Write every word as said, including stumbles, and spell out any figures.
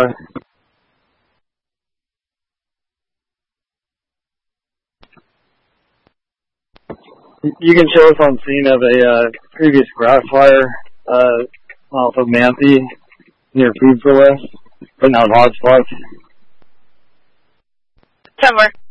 Bye. You can show us on scene of a uh, previous grass fire uh, off of Manthey near Food for Less, putting out hotspots. Somewhere.